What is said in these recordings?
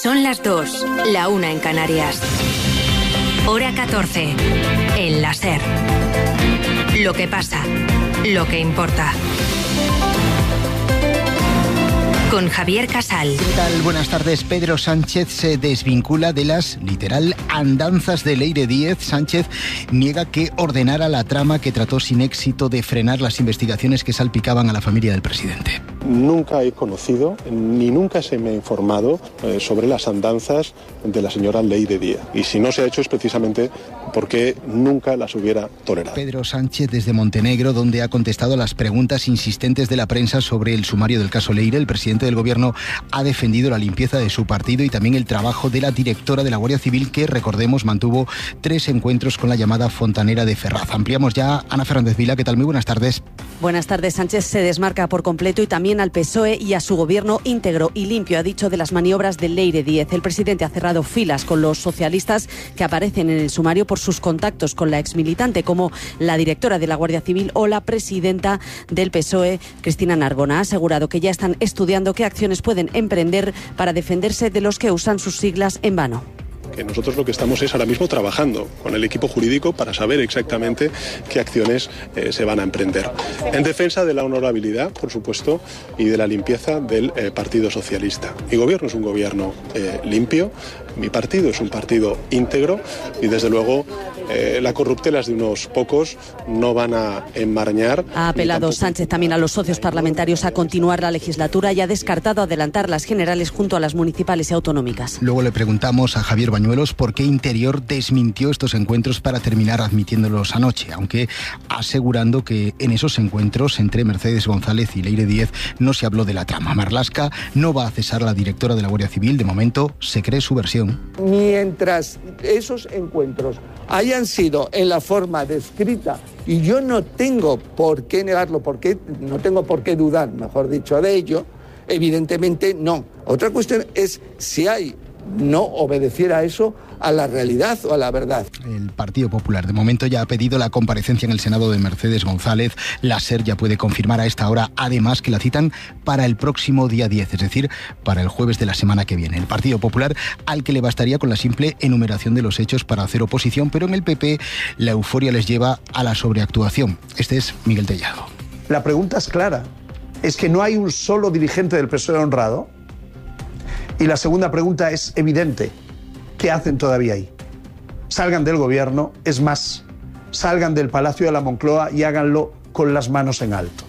Son las 2, la 1 en Canarias. Hora 14, en la SER. Lo que pasa, lo que importa. Con Javier Casal. ¿Qué tal? Buenas tardes. Pedro Sánchez se desvincula de las, literal, andanzas de Leire Díez. Sánchez niega que ordenara la trama que trató sin éxito de frenar las investigaciones que salpicaban a la familia del presidente. Nunca he conocido, ni nunca se me ha informado sobre las andanzas de la señora Leire Díez. Y si no se ha hecho es precisamente porque nunca las hubiera tolerado. Pedro Sánchez desde Montenegro, donde ha contestado a las preguntas insistentes de la prensa sobre el sumario del caso Leire. El presidente del Gobierno ha defendido la limpieza de su partido y también el trabajo de la directora de la Guardia Civil, que, recordemos, mantuvo 3 encuentros con la llamada Fontanera de Ferraz. Ampliamos ya. Ana Fernández Vila, ¿qué tal? Muy buenas tardes. Buenas tardes. Sánchez se desmarca por completo y también al PSOE y a su gobierno íntegro y limpio, ha dicho, de las maniobras de Leire Díez. El presidente ha cerrado filas con los socialistas que aparecen en el sumario por sus contactos con la exmilitante, como la directora de la Guardia Civil o la presidenta del PSOE, Cristina Narbona. Ha asegurado que ya están estudiando qué acciones pueden emprender para defenderse de los que usan sus siglas en vano. Que nosotros lo que estamos es ahora mismo trabajando con el equipo jurídico para saber exactamente qué acciones se van a emprender. En defensa de la honorabilidad, por supuesto, y de la limpieza del Partido Socialista. Mi gobierno es un gobierno limpio, mi partido es un partido íntegro y, desde luego, las corruptelas de unos pocos no van a enmarañar. Ha apelado Sánchez también a los socios parlamentarios a continuar la legislatura y ha descartado adelantar las generales junto a las municipales y autonómicas. Luego le preguntamos a Javier Bañuelos por qué Interior desmintió estos encuentros para terminar admitiéndolos anoche, aunque asegurando que en esos encuentros entre Mercedes González y Leire Díez no se habló de la trama. Marlaska no va a cesar a la directora de la Guardia Civil. De momento se cree su versión. Mientras esos encuentros hayan sido en la forma descrita, y yo no tengo por qué negarlo, no tengo por qué dudar, mejor dicho, de ello, evidentemente no. Otra cuestión es si no obedeciera eso a la realidad o a la verdad. El Partido Popular de momento ya ha pedido la comparecencia en el Senado de Mercedes González. La SER ya puede confirmar a esta hora, además, que la citan para el próximo día 10, es decir, para el jueves de la semana que viene. El Partido Popular, al que le bastaría con la simple enumeración de los hechos para hacer oposición, pero en el PP la euforia les lleva a la sobreactuación. Este es Miguel Tellado. La pregunta es clara. Es que no hay un solo dirigente del PSOE honrado. Y la segunda pregunta es evidente. ¿Qué hacen todavía ahí? Salgan del gobierno, es más, salgan del Palacio de la Moncloa y háganlo con las manos en alto.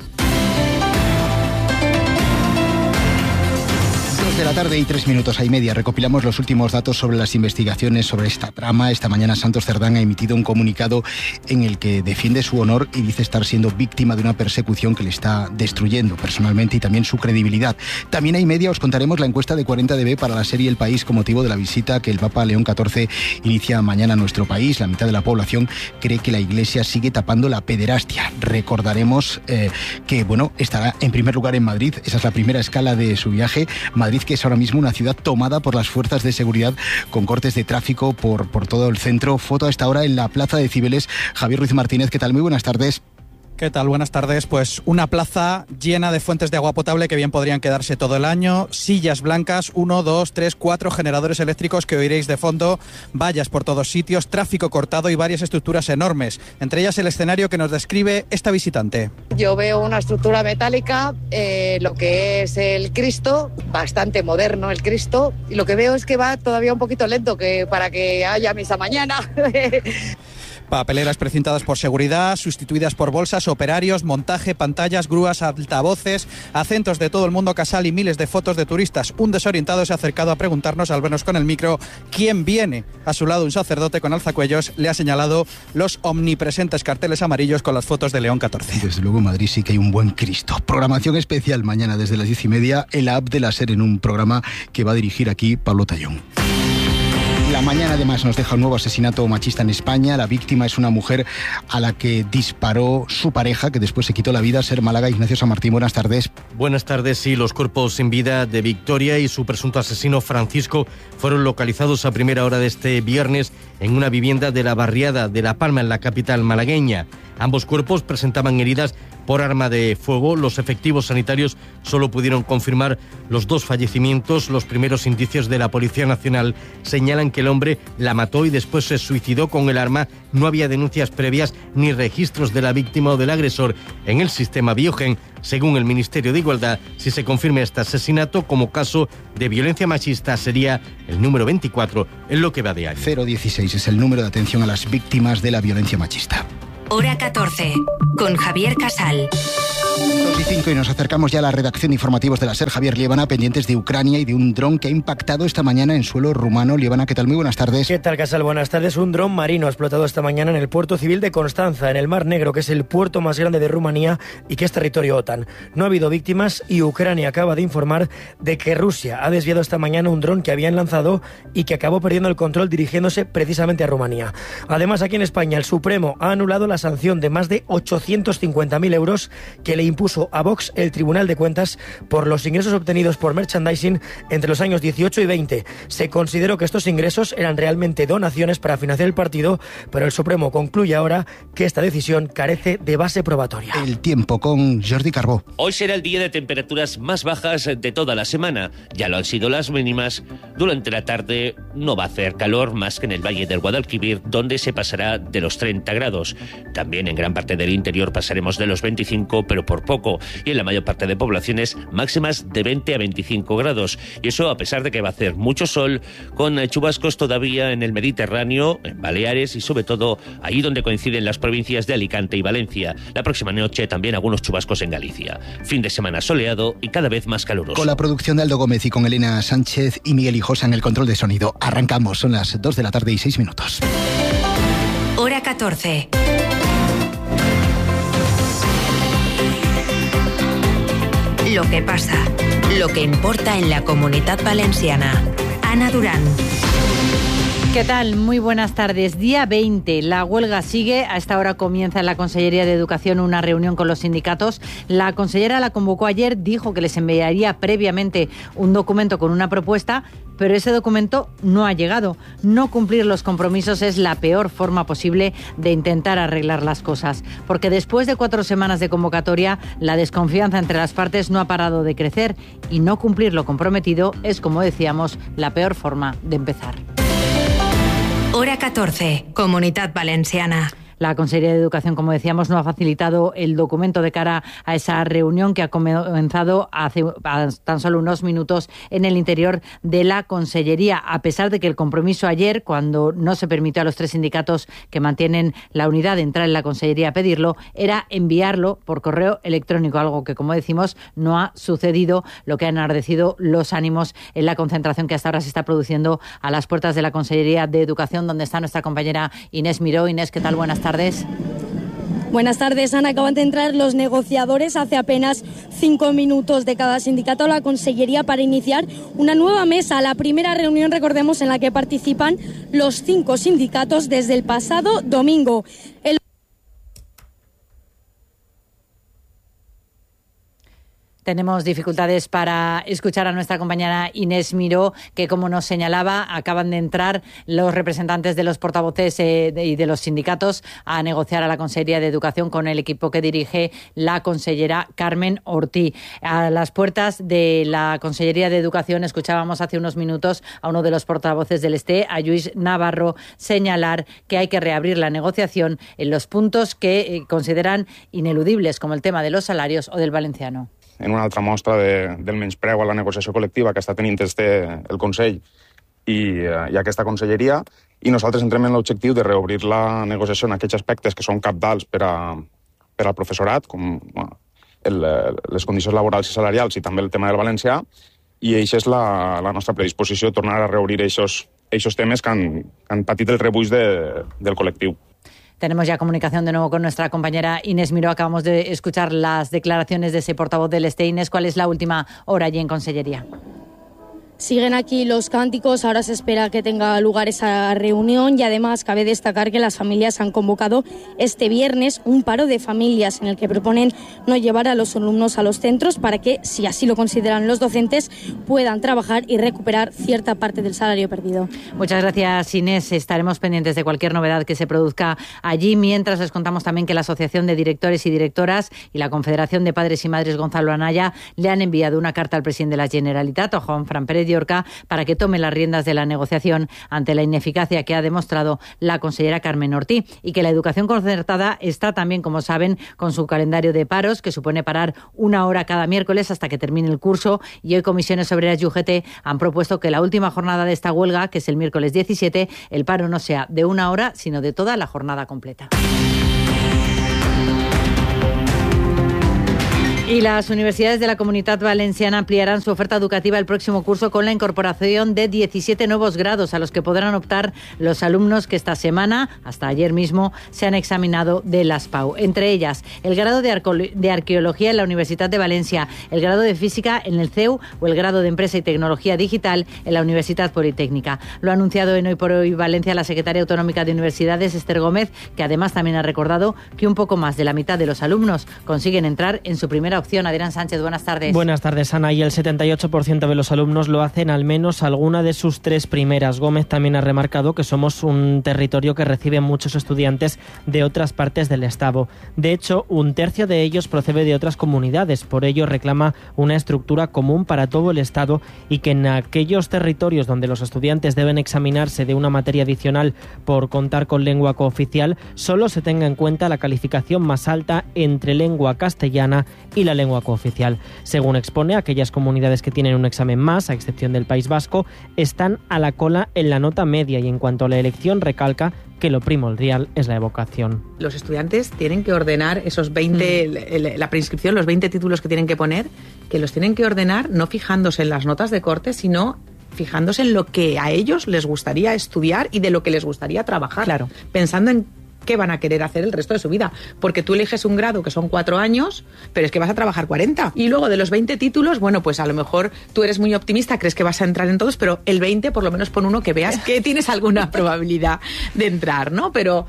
2 de la tarde y 3 minutos y media. Recopilamos los últimos datos sobre las investigaciones sobre esta trama. Esta mañana Santos Cerdán ha emitido un comunicado en el que defiende su honor y dice estar siendo víctima de una persecución que le está destruyendo personalmente y también su credibilidad. También a media os contaremos la encuesta de 40DB para la serie El País con motivo de la visita que el Papa León XIV inicia mañana a nuestro país. La mitad de la población cree que la Iglesia sigue tapando la pederastia. Recordaremos que estará en primer lugar en Madrid. Esa es la primera escala de su viaje. Madrid, que es ahora mismo una ciudad tomada por las fuerzas de seguridad con cortes de tráfico por todo el centro. Foto a esta hora en la Plaza de Cibeles. Javier Ruiz Martínez, ¿qué tal? Muy buenas tardes. ¿Qué tal? Buenas tardes. Pues una plaza llena de fuentes de agua potable que bien podrían quedarse todo el año, sillas blancas, 1, 2, 3, 4 generadores eléctricos que oiréis de fondo, vallas por todos sitios, tráfico cortado y varias estructuras enormes, entre ellas el escenario que nos describe esta visitante. Yo veo una estructura metálica, lo que es el Cristo, bastante moderno el Cristo, y lo que veo es que va todavía un poquito lento para que haya misa mañana. Papeleras precintadas por seguridad, sustituidas por bolsas, operarios, montaje, pantallas, grúas, altavoces, acentos de todo el mundo casal y miles de fotos de turistas. Un desorientado se ha acercado a preguntarnos, al vernos con el micro, quién viene. A su lado un sacerdote con alzacuellos le ha señalado los omnipresentes carteles amarillos con las fotos de León XIV. Desde luego en Madrid sí que hay un buen Cristo. Programación especial mañana desde las 10:30 en la app de la SER, en un programa que va a dirigir aquí Pablo Tallón. La mañana además nos deja un nuevo asesinato machista en España. La víctima es una mujer a la que disparó su pareja, que después se quitó la vida. SER Málaga, Ignacio San Martín, buenas tardes. Buenas tardes. Sí, los cuerpos sin vida de Victoria y su presunto asesino Francisco fueron localizados a primera hora de este viernes en una vivienda de la barriada de La Palma, en la capital malagueña. Ambos cuerpos presentaban heridas por arma de fuego. Los efectivos sanitarios solo pudieron confirmar los 2 fallecimientos. Los primeros indicios de la Policía Nacional señalan que el hombre la mató y después se suicidó con el arma. No había denuncias previas ni registros de la víctima o del agresor en el sistema Biogen. Según el Ministerio de Igualdad, si se confirma este asesinato como caso de violencia machista, sería el número 24 en lo que va de año. 016 es el número de atención a las víctimas de la violencia machista. Hora 14, con Javier Casal. 2:05 y nos acercamos ya a la redacción de informativos de la SER. Javier Liébana, pendientes de Ucrania y de un dron que ha impactado esta mañana en suelo rumano. Liébana, ¿qué tal? Muy buenas tardes. ¿Qué tal, Casal? Buenas tardes. Un dron marino ha explotado esta mañana en el puerto civil de Constanza, en el Mar Negro, que es el puerto más grande de Rumanía y que es territorio OTAN. No ha habido víctimas y Ucrania acaba de informar de que Rusia ha desviado esta mañana un dron que habían lanzado y que acabó perdiendo el control dirigiéndose precisamente a Rumanía. Además, aquí en España, el Supremo ha anulado la sanción de más de 850.000 euros que le impuso a Vox el Tribunal de Cuentas por los ingresos obtenidos por merchandising entre los años 18 y 20. Se consideró que estos ingresos eran realmente donaciones para financiar el partido, pero el Supremo concluye ahora que esta decisión carece de base probatoria. El tiempo con Jordi Carbó. Hoy será el día de temperaturas más bajas de toda la semana. Ya lo han sido las mínimas. Durante la tarde no va a hacer calor más que en el Valle del Guadalquivir, donde se pasará de los 30 grados. También en gran parte del interior pasaremos de los 25, pero por poco. Y en la mayor parte de poblaciones máximas de 20 a 25 grados. Y eso a pesar de que va a hacer mucho sol, con chubascos todavía en el Mediterráneo, en Baleares y sobre todo ahí donde coinciden las provincias de Alicante y Valencia. La próxima noche también algunos chubascos en Galicia. Fin de semana soleado y cada vez más caluroso. Con la producción de Aldo Gómez y con Elena Sánchez y Miguel Hijosa en el control de sonido. Arrancamos, son las 2 de la tarde y 6 minutos. Hora 14. Lo que pasa, lo que importa en la Comunitat Valenciana. Ana Durán. ¿Qué tal? Muy buenas tardes. Día 20. La huelga sigue. A esta hora comienza en la Consellería de Educación una reunión con los sindicatos. La consellera la convocó ayer, dijo que les enviaría previamente un documento con una propuesta, pero ese documento no ha llegado. No cumplir los compromisos es la peor forma posible de intentar arreglar las cosas, porque después de 4 semanas de convocatoria, la desconfianza entre las partes no ha parado de crecer y no cumplir lo comprometido es, como decíamos, la peor forma de empezar. Hora 14, Comunitat Valenciana. La Consellería de Educación, como decíamos, no ha facilitado el documento de cara a esa reunión que ha comenzado hace tan solo unos minutos en el interior de la Consellería, a pesar de que el compromiso ayer, cuando no se permitió a los 3 sindicatos que mantienen la unidad de entrar en la Consellería a pedirlo, era enviarlo por correo electrónico, algo que, como decimos, no ha sucedido, lo que ha enardecido los ánimos en la concentración que hasta ahora se está produciendo a las puertas de la Consellería de Educación, donde está nuestra compañera Inés Miró. Inés, ¿qué tal? Buenas tardes. Buenas tardes, Ana. Acaban de entrar los negociadores hace apenas 5 minutos de cada sindicato a la Consellería para iniciar una nueva mesa. La primera reunión, recordemos, en la que participan los 5 sindicatos desde el pasado domingo. Tenemos dificultades para escuchar a nuestra compañera Inés Miró, que, como nos señalaba, acaban de entrar los representantes de los portavoces y de los sindicatos a negociar a la Consellería de Educación con el equipo que dirige la consellera Carmen Ortí. A las puertas de la Consellería de Educación escuchábamos hace unos minutos a uno de los portavoces del STE, a Lluís Navarro, señalar que hay que reabrir la negociación en los puntos que consideran ineludibles, como el tema de los salarios o del valenciano. En una altra mostra del menyspreu a la negociació col·lectiva que està tenint el Consell i aquesta conselleria, i nosaltres entrem en l'objectiu de reobrir la negociació en aquells aspectes que són cabdals per al professorat, com les condicions laborals i salarials i també el tema del valencià, i això és la nostra predisposició, tornar a reobrir aquests temes que han patit el rebuig del col·lectiu. Tenemos ya comunicación de nuevo con nuestra compañera Inés Miró. Acabamos de escuchar las declaraciones de ese portavoz del STE. Inés, ¿cuál es la última hora allí en Consellería? Siguen aquí los cánticos, ahora se espera que tenga lugar esa reunión y además cabe destacar que las familias han convocado este viernes un paro de familias en el que proponen no llevar a los alumnos a los centros para que, si así lo consideran los docentes, puedan trabajar y recuperar cierta parte del salario perdido. Muchas gracias, Inés. Estaremos pendientes de cualquier novedad que se produzca allí. Mientras les contamos también que la Asociación de Directores y Directoras y la Confederación de Padres y Madres Gonzalo Anaya le han enviado una carta al presidente de la Generalitat, a Juan Fran Pérez de Orca, para que tome las riendas de la negociación ante la ineficacia que ha demostrado la consellera Carmen Ortí, y que la educación concertada está también, como saben, con su calendario de paros, que supone parar 1 hora cada miércoles hasta que termine el curso, y hoy Comisiones Obreras y UGT han propuesto que la última jornada de esta huelga, que es el miércoles 17, el paro no sea de 1 hora, sino de toda la jornada completa. Y las universidades de la Comunitat Valenciana ampliarán su oferta educativa el próximo curso con la incorporación de 17 nuevos grados a los que podrán optar los alumnos que esta semana, hasta ayer mismo, se han examinado de las PAU. Entre ellas, el grado de Arqueología en la Universidad de Valencia, el grado de Física en el CEU o el grado de Empresa y Tecnología Digital en la Universidad Politécnica. Lo ha anunciado en Hoy por Hoy Valencia la secretaria autonómica de Universidades, Esther Gómez, que además también ha recordado que un poco más de la mitad de los alumnos consiguen entrar en su primera opción. Adrián Sánchez, buenas tardes. Buenas tardes, Ana. Y el 78% de los alumnos lo hacen al menos alguna de sus 3 primeras. Gómez también ha remarcado que somos un territorio que recibe muchos estudiantes de otras partes del Estado. De hecho, 1/3 de ellos procede de otras comunidades. Por ello, reclama una estructura común para todo el Estado y que en aquellos territorios donde los estudiantes deben examinarse de una materia adicional por contar con lengua cooficial, solo se tenga en cuenta la calificación más alta entre lengua castellana y la lengua cooficial. Según expone, aquellas comunidades que tienen un examen más, a excepción del País Vasco, están a la cola en la nota media, y en cuanto a la elección recalca que lo primordial es la evocación. Los estudiantes tienen que ordenar esos 20, la preinscripción, los 20 títulos que tienen que poner, que los tienen que ordenar no fijándose en las notas de corte, sino fijándose en lo que a ellos les gustaría estudiar y de lo que les gustaría trabajar. Claro. Pensando en qué van a querer hacer el resto de su vida. Porque tú eliges un grado que son 4 años, pero es que vas a trabajar 40. Y luego de los 20 títulos, bueno, pues a lo mejor tú eres muy optimista, crees que vas a entrar en todos, pero el 20 por lo menos pon uno que veas que tienes alguna probabilidad de entrar, ¿no? Pero...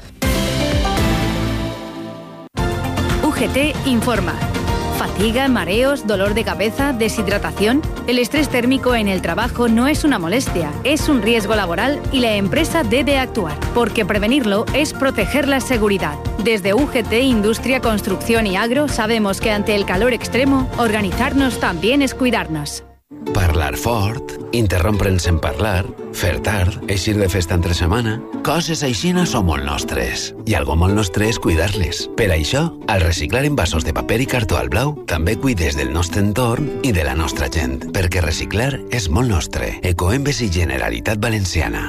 UGT informa. Fatiga, mareos, dolor de cabeza, deshidratación. El estrés térmico en el trabajo no es una molestia, es un riesgo laboral y la empresa debe actuar, porque prevenirlo es proteger la seguridad. Desde UGT, Industria, Construcción y Agro sabemos que ante el calor extremo, organitzar-nos també és cuidar-nos. Parlar fort, interrompre'ns en parlar, fer tard, eixir de festa entre setmana... Coses aixina són molt nostres. I algo molt nostre és cuidar-les. Per això, al reciclar envasos de paper i cartó al blau, també cuides del nostre entorn i de la nostra gent. Perquè reciclar és molt nostre. Ecoembes i Generalitat Valenciana.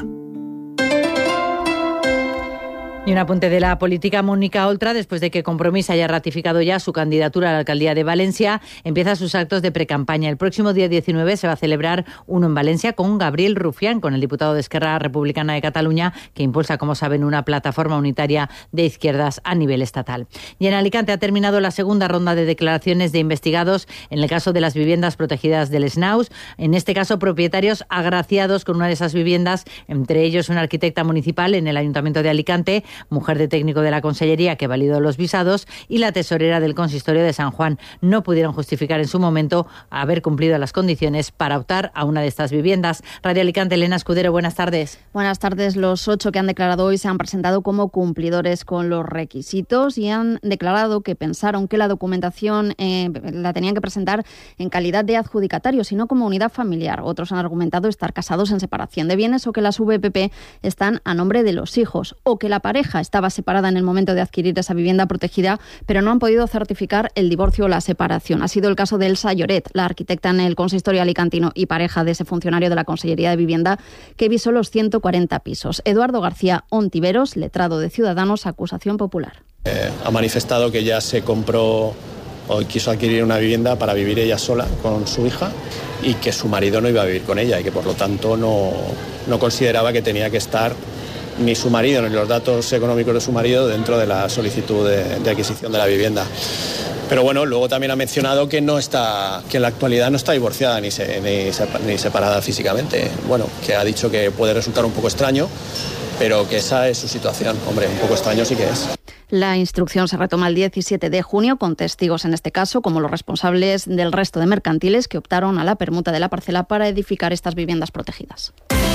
Y un apunte de la política. Mónica Oltra, después de que Compromís haya ratificado ya su candidatura a la alcaldía de Valencia, empieza sus actos de precampaña. El próximo día 19 se va a celebrar uno en Valencia con Gabriel Rufián, con el diputado de Esquerra Republicana de Cataluña, que impulsa, como saben, una plataforma unitaria de izquierdas a nivel estatal. Y en Alicante ha terminado la segunda ronda de declaraciones de investigados en el caso de las viviendas protegidas del SNAUS. En este caso, propietarios agraciados con una de esas viviendas, entre ellos una arquitecta municipal en el Ayuntamiento de Alicante, mujer de técnico de la Consellería que validó los visados, y la tesorera del Consistorio de San Juan, no pudieron justificar en su momento haber cumplido las condiciones para optar a una de estas viviendas. Radio Alicante, Elena Escudero, buenas tardes. Buenas tardes. Los 8 que han declarado hoy se han presentado como cumplidores con los requisitos y han declarado que pensaron que la documentación la tenían que presentar en calidad de adjudicatarios y no como unidad familiar. Otros han argumentado estar casados en separación de bienes o que las VPP están a nombre de los hijos o que la pareja estaba separada en el momento de adquirir esa vivienda protegida, pero no han podido certificar el divorcio o la separación. Ha sido el caso de Elsa Lloret, la arquitecta en el consistorio alicantino y pareja de ese funcionario de la Consellería de Vivienda que visó los 140 pisos. Eduardo García Ontiveros, letrado de Ciudadanos, acusación popular. Ha manifestado que ya se compró o quiso adquirir una vivienda para vivir ella sola con su hija y que su marido no iba a vivir con ella y que por lo tanto no consideraba que tenía que estar ni su marido ni los datos económicos de su marido dentro de la solicitud de adquisición de la vivienda. Pero bueno, luego también ha mencionado que en la actualidad no está divorciada ni separada físicamente. Bueno, que ha dicho que puede resultar un poco extraño, pero que esa es su situación. Hombre, un poco extraño sí que es. La instrucción se retoma el 17 de junio con testigos en este caso como los responsables del resto de mercantiles que optaron a la permuta de la parcela para edificar estas viviendas protegidas.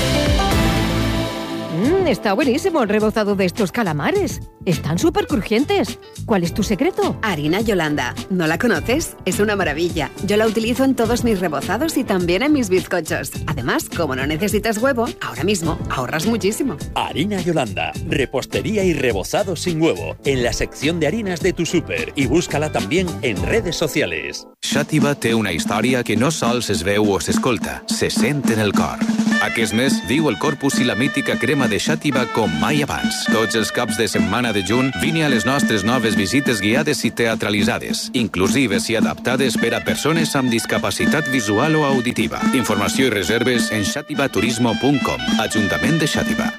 Está buenísimo el rebozado de estos calamares. Están súper crujientes. ¿Cuál es tu secreto? Harina Yolanda. ¿No la conoces? Es una maravilla. Yo la utilizo en todos mis rebozados y también en mis bizcochos. Además, como no necesitas huevo, ahora mismo ahorras muchísimo. Harina Yolanda. Repostería y rebozado sin huevo. En la sección de harinas de tu súper. Y búscala también en redes sociales. Xàtiva té una història que no sols es veu o s'escolta, se sent en el cor. Aquest mes viu el Corpus i la mítica crema de Xàtiva com mai abans. Tots els caps de setmana de juny vine a les nostres noves visites guiades i teatralitzades, inclusives i adaptades per a persones amb discapacitat visual o auditiva. Informació i reserves en xativaturismo.com. Ajuntament de Xàtiva.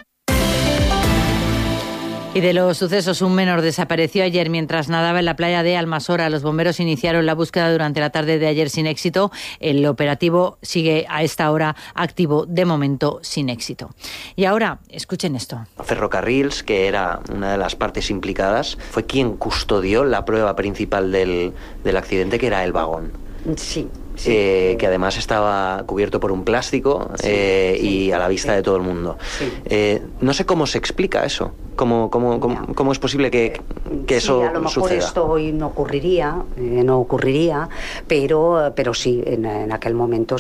Y de los sucesos, un menor desapareció ayer mientras nadaba en la playa de Almasora. Los bomberos iniciaron la búsqueda durante la tarde de ayer sin éxito. El operativo sigue a esta hora activo, de momento sin éxito. Y ahora, escuchen esto. Ferrocarrils, que era una de las partes implicadas, fue quien custodió la prueba principal del accidente, que era el vagón. Sí. Que además estaba cubierto por un plástico y a la vista de todo el mundo. Sí. No sé cómo se explica eso. ¿Cómo es posible que eso suceda? A lo mejor esto hoy no ocurriría, pero sí, en aquel momento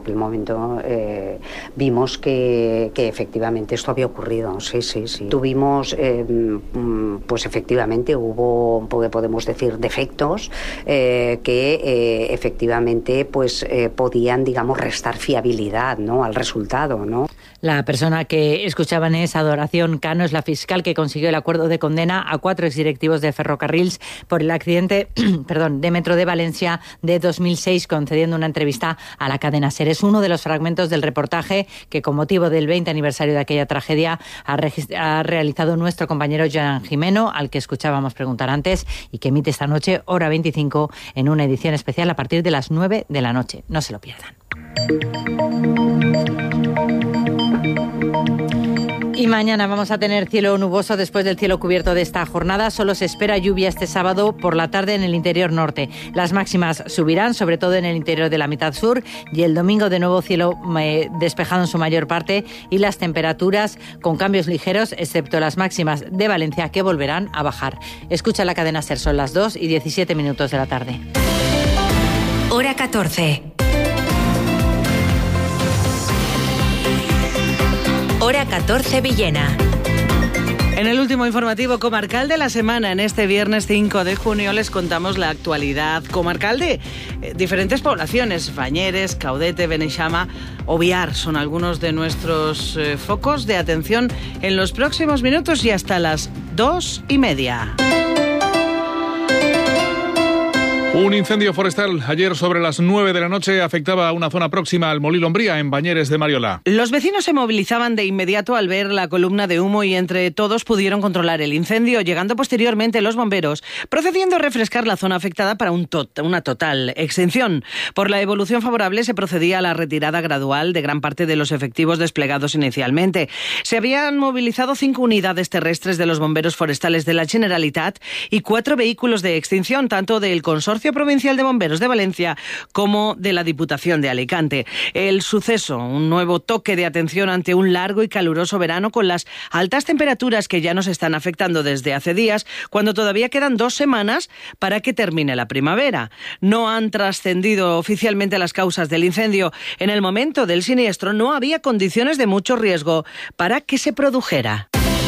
vimos que efectivamente esto había ocurrido. Sí. Tuvimos, pues efectivamente hubo, podemos decir, defectos que efectivamente pues podían, digamos, restar fiabilidad, ¿no?, al resultado, ¿no? La persona que escuchaban es Adoración Cano, es la fiscal que consiguió el acuerdo de condena a 4 exdirectivos de Ferrocarrils por el accidente de Metro de Valencia de 2006, concediendo una entrevista a la cadena SER. Es uno de los fragmentos del reportaje que, con motivo del 20 aniversario de aquella tragedia, ha realizado nuestro compañero Joan Jimeno, al que escuchábamos preguntar antes, y que emite esta noche, hora 25, en una edición especial a partir de las 9 de la noche. No se lo pierdan. Y mañana vamos a tener cielo nuboso después del cielo cubierto de esta jornada. Solo se espera lluvia este sábado por la tarde en el interior norte. Las máximas subirán, sobre todo en el interior de la mitad sur, y el domingo de nuevo cielo despejado en su mayor parte y las temperaturas con cambios ligeros, excepto las máximas de Valencia, que volverán a bajar. Escucha la cadena SER, son las 2:17 de la tarde. Hora 14. Hora 14 Villena. En el último informativo comarcal de la semana, en este viernes 5 de junio, les contamos la actualidad comarcal de diferentes poblaciones. Bañeres, Caudete, Beneixama o Biar son algunos de nuestros focos de atención en los próximos minutos y hasta las 2:30. Un incendio forestal ayer sobre las 9 de la noche afectaba a una zona próxima al Molí Lombría, en Bañeres de Mariola. Los vecinos se movilizaban de inmediato al ver la columna de humo y entre todos pudieron controlar el incendio, llegando posteriormente los bomberos, procediendo a refrescar la zona afectada para una total extinción. Por la evolución favorable se procedía a la retirada gradual de gran parte de los efectivos desplegados inicialmente. Se habían movilizado 5 unidades terrestres de los bomberos forestales de la Generalitat y 4 vehículos de extinción, tanto del Consorcio Provincial de Bomberos de Valencia como de la Diputación de Alicante. El suceso, un nuevo toque de atención ante un largo y caluroso verano con las altas temperaturas que ya nos están afectando desde hace días, cuando todavía quedan 2 semanas para que termine la primavera. No han trascendido oficialmente las causas del incendio. En el momento del siniestro no había condiciones de mucho riesgo para que se produjera.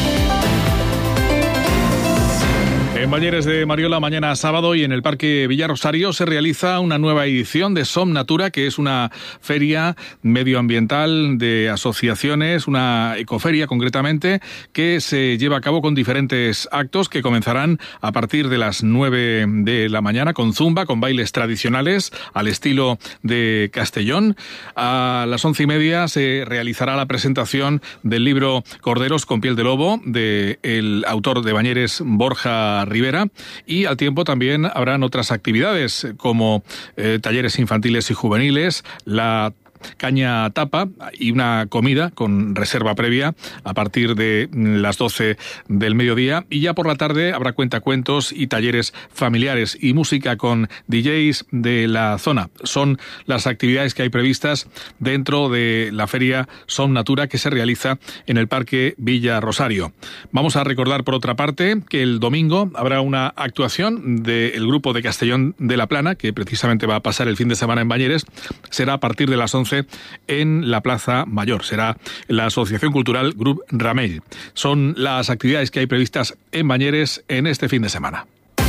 En Bañeres de Mariola, mañana sábado, y en el Parque Villarrosario se realiza una nueva edición de Som Natura, que es una feria medioambiental de asociaciones, una ecoferia concretamente, que se lleva a cabo con diferentes actos que comenzarán a partir de las 9 de la mañana con zumba, con bailes tradicionales al estilo de Castellón. A las 11:30 se realizará la presentación del libro Corderos con piel de lobo, del autor de Bañeres, Borja la ribera, y al tiempo también habrán otras actividades como talleres infantiles y juveniles, la caña tapa y una comida con reserva previa a partir de las 12 del mediodía, y ya por la tarde habrá cuentacuentos y talleres familiares y música con DJs de la zona. Son las actividades que hay previstas dentro de la feria Som Natura que se realiza en el Parque Villa Rosario. Vamos a recordar por otra parte que el domingo habrá una actuación del grupo de Castellón de la Plana, que precisamente va a pasar el fin de semana en Bañeres. Será a partir de las 11 en la Plaza Mayor. Será la Asociación Cultural Grup Ramell. Son las actividades que hay previstas en Bañeres en este fin de semana.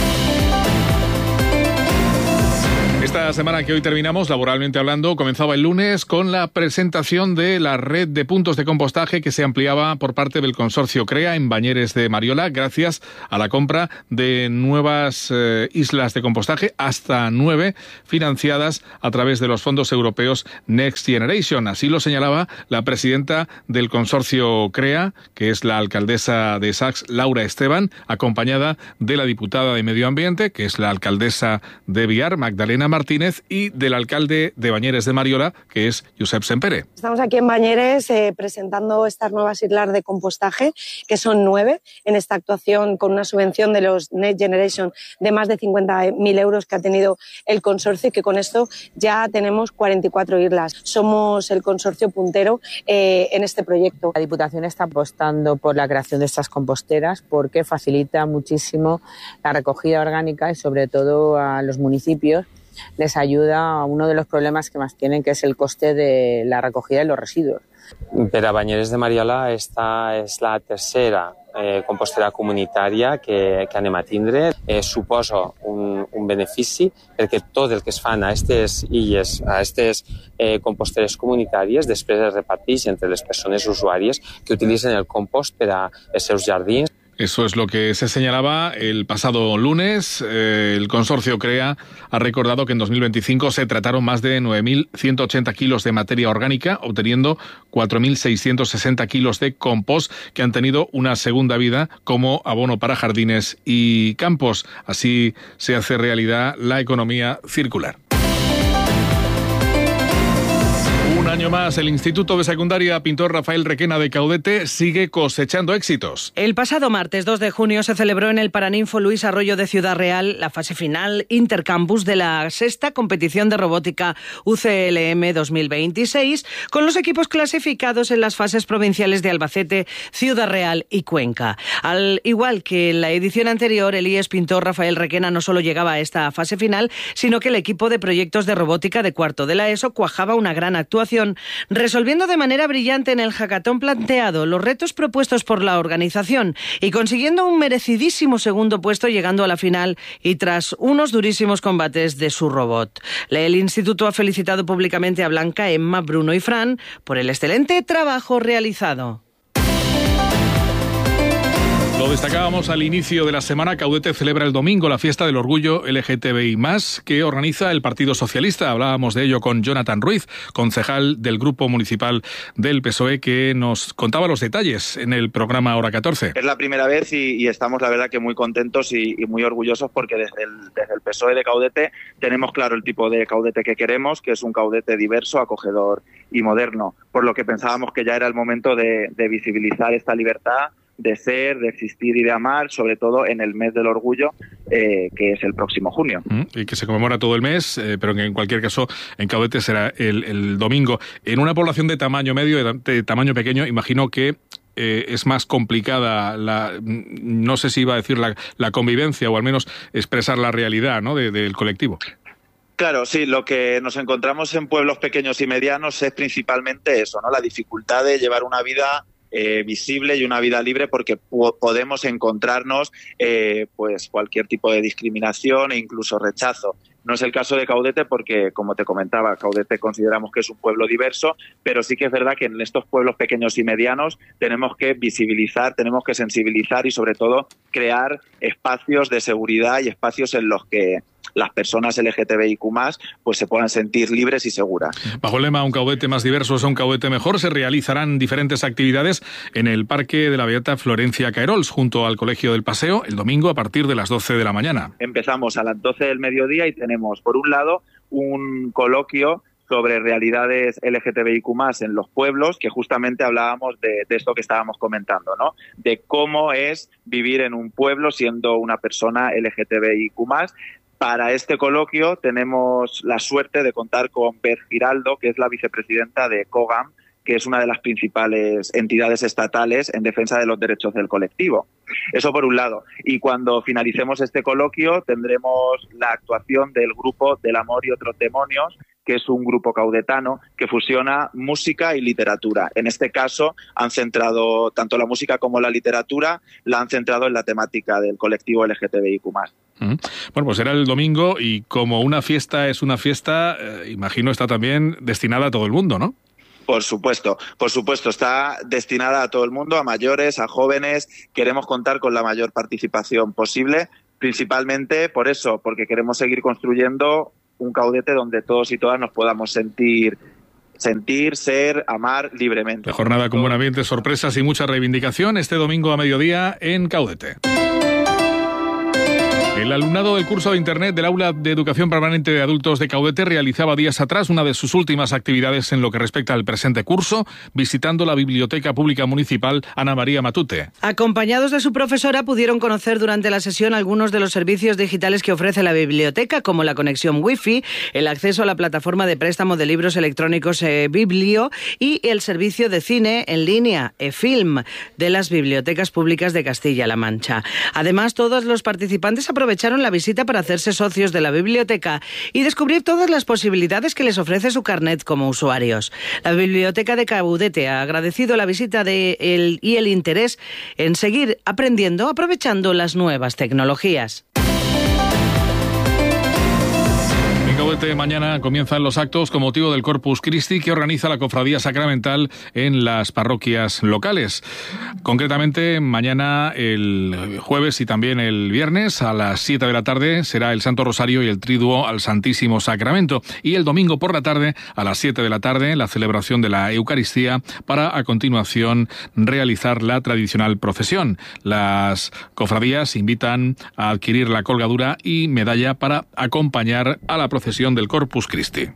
Esta semana que hoy terminamos, laboralmente hablando, comenzaba el lunes con la presentación de la red de puntos de compostaje que se ampliaba por parte del consorcio CREA en Bañeres de Mariola, gracias a la compra de nuevas islas de compostaje, hasta 9, financiadas a través de los fondos europeos Next Generation. Así lo señalaba la presidenta del consorcio CREA, que es la alcaldesa de Sax, Laura Esteban, acompañada de la diputada de Medio Ambiente, que es la alcaldesa de Biar, Magdalena Martínez, y del alcalde de Bañeres de Mariola, que es Josep Sempere. Estamos aquí en Bañeres presentando estas nuevas islas de compostaje, que son 9, en esta actuación con una subvención de los Next Generation de más de 50.000 euros que ha tenido el consorcio, y que con esto ya tenemos 44 islas. Somos el consorcio puntero en este proyecto. La Diputación está apostando por la creación de estas composteras porque facilita muchísimo la recogida orgánica y sobre todo a los municipios les ayuda a uno de los problemas que más tienen, que es el coste de la recogida de los residuos. Per a Bañeres de Mariola esta és la tercera compostera comunitària que anem a tindre. Suposa un benefici perquè tot el que es fan a aquestes illes, a aquestes composteres comunitàries, després es reparteix entre les persones usuàries que utilitzen el compost per a els seus jardins. Eso es lo que se señalaba el pasado lunes. El consorcio CREA ha recordado que en 2025 se trataron más de 9.180 kilos de materia orgánica, obteniendo 4.660 kilos de compost que han tenido una segunda vida como abono para jardines y campos. Así se hace realidad la economía circular. Un año más, el Instituto de Secundaria Pintor Rafael Requena de Caudete sigue cosechando éxitos. El pasado martes 2 de junio se celebró en el Paraninfo Luis Arroyo de Ciudad Real la fase final Intercampus de la sexta competición de robótica UCLM 2026, con los equipos clasificados en las fases provinciales de Albacete, Ciudad Real y Cuenca. Al igual que en la edición anterior, el IES Pintor Rafael Requena no solo llegaba a esta fase final, sino que el equipo de proyectos de robótica de cuarto de la ESO cuajaba una gran actuación, resolviendo de manera brillante en el hackathon planteado los retos propuestos por la organización y consiguiendo un merecidísimo segundo puesto, llegando a la final y tras unos durísimos combates de su robot. El instituto ha felicitado públicamente a Blanca, Emma, Bruno y Fran por el excelente trabajo realizado. Lo destacábamos al inicio de la semana. Caudete celebra el domingo la fiesta del orgullo LGTBI+, que organiza el Partido Socialista. Hablábamos de ello con Jonathan Ruiz, concejal del Grupo Municipal del PSOE, que nos contaba los detalles en el programa Hora 14. Es la primera vez y estamos, la verdad, que muy contentos y muy orgullosos porque desde el PSOE de Caudete tenemos claro el tipo de Caudete que queremos, que es un Caudete diverso, acogedor y moderno, por lo que pensábamos que ya era el momento de visibilizar esta libertad de ser, de existir y de amar, sobre todo en el mes del orgullo, que es el próximo junio. Y que se conmemora todo el mes, pero que en cualquier caso en Caudete será el domingo. En una población de tamaño medio, de tamaño pequeño, imagino que es más complicada no sé si iba a decir la convivencia, o al menos expresar la realidad, ¿no?, del colectivo. Claro, sí, lo que nos encontramos en pueblos pequeños y medianos es principalmente eso, ¿no?, la dificultad de llevar una vida visible y una vida libre, porque podemos encontrarnos pues cualquier tipo de discriminación e incluso rechazo. No es el caso de Caudete porque, como te comentaba, Caudete consideramos que es un pueblo diverso, pero sí que es verdad que en estos pueblos pequeños y medianos tenemos que visibilizar, tenemos que sensibilizar y sobre todo crear espacios de seguridad y espacios en los que las personas LGTBIQ+, pues se puedan sentir libres y seguras. Bajo el lema Un caudete más diverso es un caudete mejor, se realizarán diferentes actividades en el Parque de la Beata Florencia Caerols, junto al Colegio del Paseo, el domingo a partir de las 12 de la mañana. Empezamos a las 12 del mediodía y tenemos, por un lado, un coloquio sobre realidades LGTBIQ+ en los pueblos, que justamente hablábamos de esto que estábamos comentando, ¿no? De cómo es vivir en un pueblo siendo una persona LGTBIQ+. Para este coloquio tenemos la suerte de contar con Beth Giraldo, que es la vicepresidenta de COGAM, que es una de las principales entidades estatales en defensa de los derechos del colectivo. Eso por un lado. Y cuando finalicemos este coloquio tendremos la actuación del grupo Del Amor y Otros Demonios, que es un grupo caudetano que fusiona música y literatura. En este caso han centrado tanto la música como la literatura, la han centrado en la temática del colectivo LGTBIQ+. Bueno, pues será el domingo y como una fiesta es una fiesta, imagino está también destinada a todo el mundo, ¿no? Por supuesto, está destinada a todo el mundo, a mayores, a jóvenes. Queremos contar con la mayor participación posible, principalmente por eso, porque queremos seguir construyendo un caudete donde todos y todas nos podamos sentir, ser, amar libremente. La jornada con buen ambiente, sorpresas y mucha reivindicación este domingo a mediodía en Caudete. El alumnado del curso de Internet del Aula de Educación Permanente de Adultos de Caudete realizaba días atrás una de sus últimas actividades en lo que respecta al presente curso, visitando la Biblioteca Pública Municipal Ana María Matute. Acompañados de su profesora, pudieron conocer durante la sesión algunos de los servicios digitales que ofrece la biblioteca, como la conexión Wi-Fi, el acceso a la plataforma de préstamo de libros electrónicos Biblio y el servicio de cine en línea eFilm de las bibliotecas públicas de Castilla-La Mancha. Además, todos los participantes aprovecharon la visita para hacerse socios de la biblioteca y descubrir todas las posibilidades que les ofrece su carnet como usuarios. La Biblioteca de Caudete ha agradecido la visita y el interés en seguir aprendiendo aprovechando las nuevas tecnologías. Mañana comienzan los actos con motivo del Corpus Christi que organiza la Cofradía Sacramental en las parroquias locales. Concretamente, mañana, el jueves y también el viernes a las 7 de la tarde será el Santo Rosario y el Triduo al Santísimo Sacramento. Y el domingo por la tarde, a las 7 de la tarde, la celebración de la Eucaristía para, a continuación, realizar la tradicional procesión. Las cofradías invitan a adquirir la colgadura y medalla para acompañar a la procesión del Corpus Christi.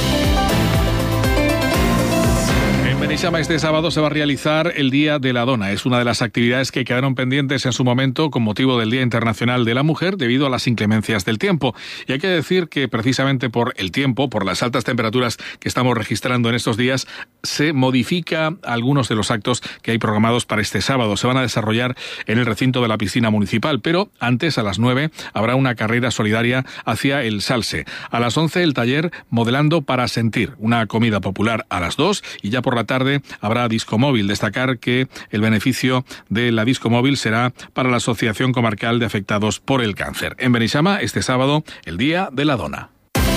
En Beneixama este sábado se va a realizar el Día de la Dona. Es una de las actividades que quedaron pendientes en su momento con motivo del Día Internacional de la Mujer debido a las inclemencias del tiempo. Y hay que decir que precisamente por el tiempo, por las altas temperaturas que estamos registrando en estos días, se modifica algunos de los actos que hay programados para este sábado. Se van a desarrollar en el recinto de la piscina municipal, pero antes, a las 9, habrá una carrera solidaria hacia el Salse. A las 11, el taller Modelando para Sentir, una comida popular a las 2, y ya por la tarde habrá discomóvil. Destacar que el beneficio de la discomóvil será para la Asociación Comarcal de Afectados por el Cáncer. En Beneixama, este sábado, el Día de la Dona.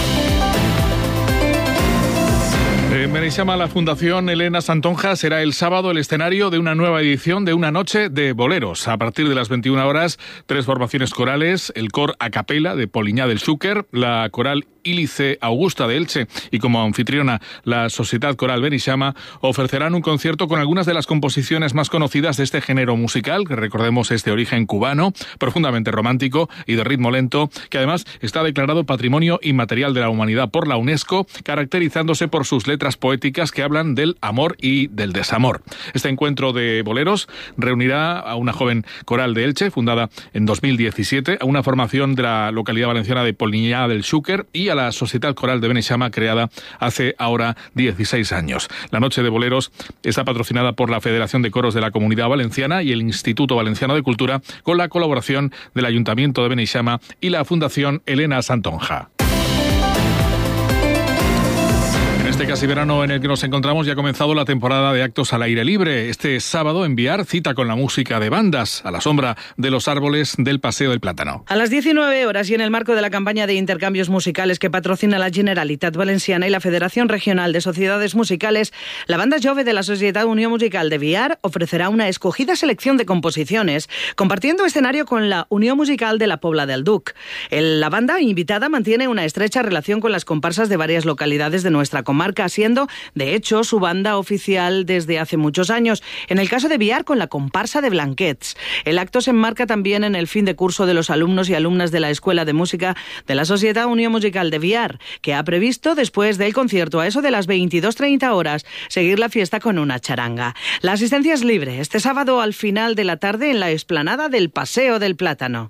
En Beneixama, la Fundación Elena Santonja será el sábado el escenario de una nueva edición de Una Noche de Boleros. A partir de las 21 horas, 3 formaciones corales, el cor a capela de Poliñá del Xúquer, la coral Ílice Augusta de Elche y como anfitriona la Sociedad Coral Beneixama ofrecerán un concierto con algunas de las composiciones más conocidas de este género musical, que recordemos es de origen cubano, profundamente romántico y de ritmo lento, que además está declarado Patrimonio Inmaterial de la Humanidad por la UNESCO, caracterizándose por sus letras poéticas que hablan del amor y del desamor. Este encuentro de boleros reunirá a una joven coral de Elche, fundada en 2017, a una formación de la localidad valenciana de Poliñá del Xúquer y a la Sociedad Coral de Beneixama, creada hace ahora 16 años. La Noche de Boleros está patrocinada por la Federación de Coros de la Comunidad Valenciana y el Instituto Valenciano de Cultura, con la colaboración del Ayuntamiento de Beneixama y la Fundación Elena Santonja. este casi verano en el que nos encontramos ya ha comenzado la temporada de actos al aire libre. Este sábado en Biar, cita con la música de bandas a la sombra de los árboles del Paseo del Plátano. A las 19 horas y en el marco de la campaña de intercambios musicales que patrocina la Generalitat Valenciana y la Federación Regional de Sociedades Musicales, la banda Jove de la Societat Unió Musical de Biar ofrecerá una escogida selección de composiciones, compartiendo escenario con la Unión Musical de la Pobla del Duc. La banda invitada mantiene una estrecha relación con las comparsas de varias localidades de nuestra comarca, siendo, de hecho, su banda oficial desde hace muchos años. En el caso de Biar, con la comparsa de Blanquets. El acto se enmarca también en el fin de curso de los alumnos y alumnas de la Escuela de Música de la Sociedad Unión Musical de Biar, que ha previsto, después del concierto a eso de las 22:30 horas, seguir la fiesta con una charanga. La asistencia es libre este sábado al final de la tarde en la explanada del Paseo del Plátano.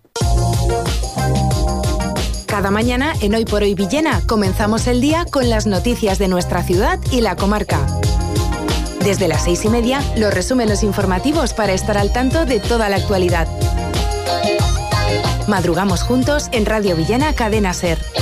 Cada mañana en Hoy por Hoy Villena comenzamos el día con las noticias de nuestra ciudad y la comarca. Desde las 6:30, los resúmenes informativos para estar al tanto de toda la actualidad. Madrugamos juntos en Radio Villena Cadena SER.